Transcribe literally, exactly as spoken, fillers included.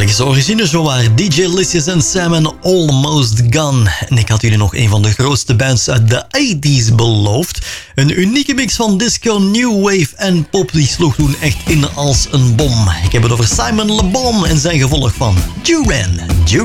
Belgische origine zowaar. D J Lysius en Sam Almost Gone. En ik had jullie nog een van de grootste bands uit de tachtiger beloofd. Een unieke mix van disco, new wave en pop. Die sloeg toen echt in als een bom. Ik heb het over Simon Le Bon en zijn gevolg van Duran Duran.